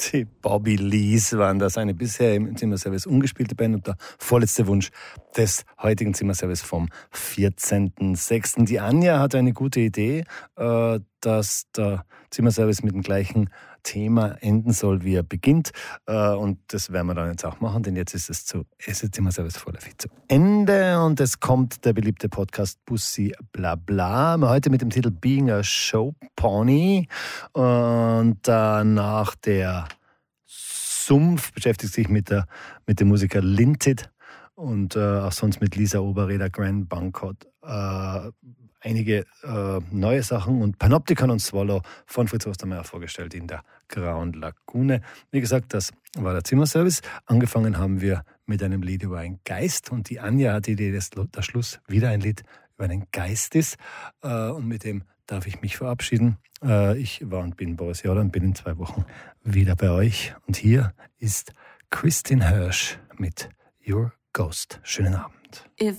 Die Bobby Lees waren das, eine bisher im Zimmerservice ungespielte Band und der vorletzte Wunsch des heutigen Zimmerservice vom 14.06. Die Anja hat eine gute Idee, dass der Zimmerservice mit dem gleichen Thema enden soll, wie er beginnt. Und das werden wir dann jetzt auch machen, denn jetzt ist es Zimmerservice vorläufig zu Ende und es kommt der beliebte Podcast Bussi Blabla. Heute mit dem Titel Being a Show Pony. Und danach der Sumpf beschäftigt sich mit dem Musiker Linted und auch sonst mit Lisa Oberreder, Gran Bunkott. Einige neue Sachen und Panopticon und Swallow von Fritz Ostermeier vorgestellt in der Grauen Lagune. Wie gesagt, das war der Zimmerservice. Angefangen haben wir mit einem Lied über einen Geist und die Anja hat die Idee, dass der Schluss wieder ein Lied über einen Geist ist und mit dem darf ich mich verabschieden. Ich war und bin Boris Jordan, bin in 2 Wochen wieder bei euch und hier ist Kristin Hirsch mit Your Ghost. Schönen Abend. If